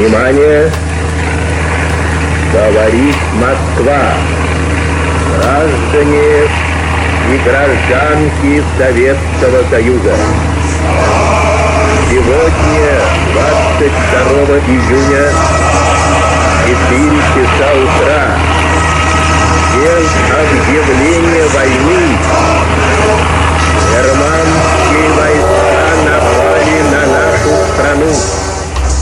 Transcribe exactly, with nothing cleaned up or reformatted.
Внимание! Говорит Москва. Граждане и гражданки Советского Союза. Сегодня, двадцать второго июня, четыре часа утра, день объявления войны